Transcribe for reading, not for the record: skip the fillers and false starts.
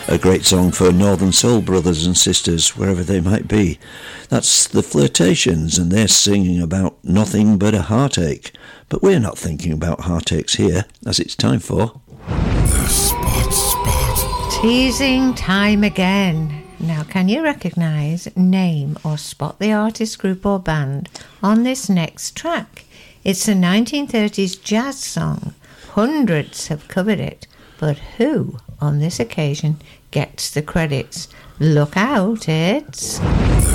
A great song for Northern Soul brothers and sisters, wherever they might be. That's the Flirtations, and they're singing about nothing but a heartache. But we're not thinking about heartaches here, as it's time for... The Spot. Teasing time again. Now, can you recognise, name or spot the artist, group or band on this next track? It's a 1930s jazz song. Hundreds have covered it, but who, on this occasion, gets the credits? Look out, it's... The